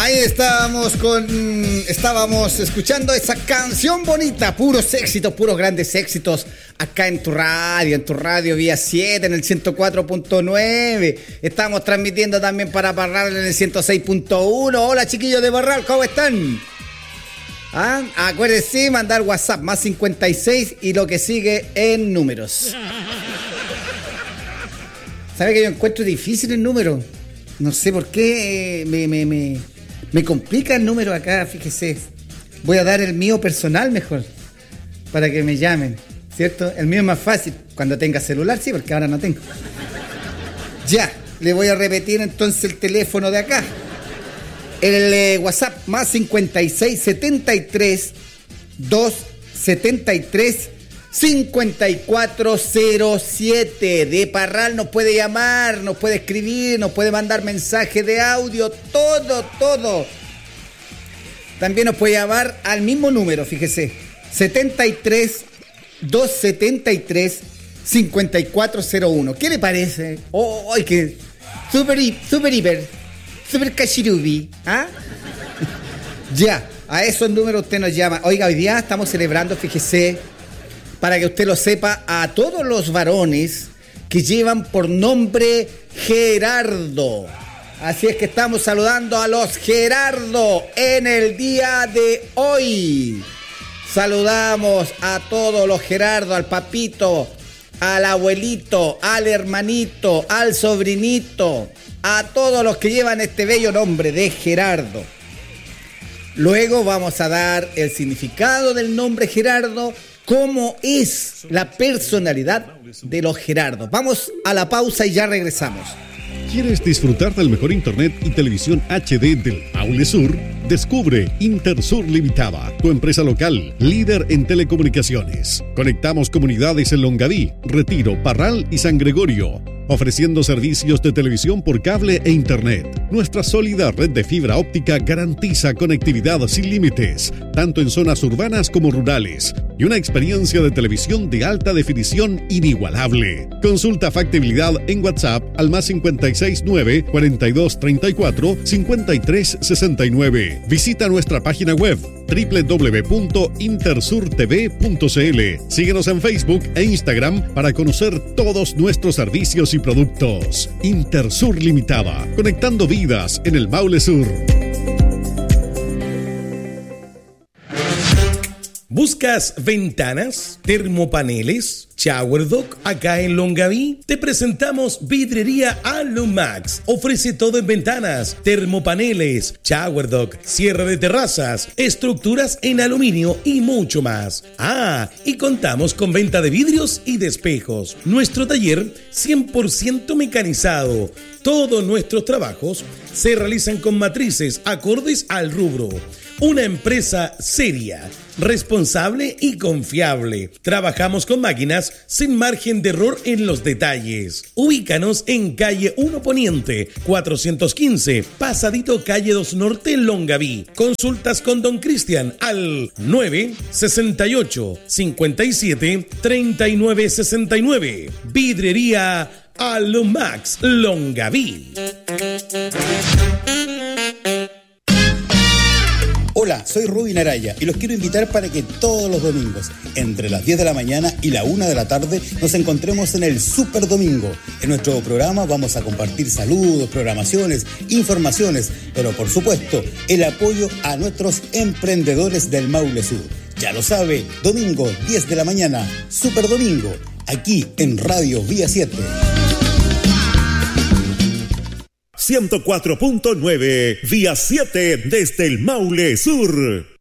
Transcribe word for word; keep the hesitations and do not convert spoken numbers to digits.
Ahí estábamos con. Estábamos escuchando esa canción bonita, puros éxitos, puros grandes éxitos. Acá en tu radio, en tu radio Vía siete, en el ciento cuatro punto nueve. Estamos transmitiendo también para Parral en el ciento seis punto uno. Hola chiquillos de Parral, ¿cómo están? ¿Ah? Acuérdense, mandar WhatsApp más cincuenta y seis y lo que sigue en números. ¿Sabe que yo encuentro difícil el número? No sé por qué eh, me, me, me, me complica el número acá, fíjese. Voy a dar el mío personal mejor, para que me llamen, ¿cierto? El mío es más fácil, cuando tenga celular, sí, porque ahora no tengo. Ya, le voy a repetir entonces el teléfono de acá. El eh, WhatsApp más cincuenta y seis, setenta y tres, dos setenta y tres, cincuenta y cuatro cero siete. De Parral nos puede llamar, nos puede escribir, nos puede mandar mensaje de audio, todo, todo. También nos puede llamar al mismo número, fíjese, setenta y tres, dos setenta y tres, cincuenta y cuatro cero uno. ¿Qué le parece? ¡Oh, oh que super, super, hiper! Super Cachirubi, ¿ah? Ya, a esos números usted nos llama. Oiga, hoy día estamos celebrando, fíjese, para que usted lo sepa, a todos los varones que llevan por nombre Gerardo. Así es que estamos saludando a los Gerardo en el día de hoy. Saludamos a todos los Gerardo, al papito, al abuelito, al hermanito, al sobrinito, a todos los que llevan este bello nombre de Gerardo. Luego vamos a dar el significado del nombre Gerardo, cómo es la personalidad de los Gerardos. Vamos a la pausa y ya regresamos. ¿Quieres disfrutar del mejor internet y televisión H D del Maule Sur? Descubre Intersur Limitada, tu empresa local, líder en telecomunicaciones. Conectamos comunidades en Longaví, Retiro, Parral y San Gregorio, ofreciendo servicios de televisión por cable e internet. Nuestra sólida red de fibra óptica garantiza conectividad sin límites, tanto en zonas urbanas como rurales, y una experiencia de televisión de alta definición inigualable. Consulta factibilidad en WhatsApp al más cincuenta y seis nueve, cuarenta y dos treinta y cuatro, cincuenta y tres sesenta y nueve. Visita nuestra página web doble u doble u doble u punto intersur t v punto c l. Síguenos en Facebook e Instagram para conocer todos nuestros servicios y productos. Intersur Limitada, conectando vidas en el Maule Sur. ¿Buscas ventanas, termopaneles, shower dock? Acá en Longaví te presentamos Vidrería Alumax. Ofrece todo en ventanas, termopaneles, shower dock, cierre de terrazas, estructuras en aluminio y mucho más. Ah, y contamos con venta de vidrios y de espejos. Nuestro taller cien por ciento mecanizado. Todos nuestros trabajos se realizan con matrices acordes al rubro. Una empresa seria, responsable y confiable. Trabajamos con máquinas sin margen de error en los detalles. Ubícanos en calle uno Poniente, cuatrocientos quince, pasadito calle dos Norte, Longaví. Consultas con Don Cristian al nueve sesenta y ocho, cincuenta y siete, treinta y nueve sesenta y nueve. Vidrería Alumax, Longaví. Hola, soy Rubin Araya y los quiero invitar para que todos los domingos, entre las diez de la mañana y la una de la tarde, nos encontremos en el Super Domingo. En nuestro programa vamos a compartir saludos, programaciones, informaciones, pero por supuesto, el apoyo a nuestros emprendedores del Maule Sur. Ya lo sabe, domingo, diez de la mañana, Super Domingo, aquí en Radio Vía siete. ciento cuatro punto nueve, Vía siete, desde el Maule Sur.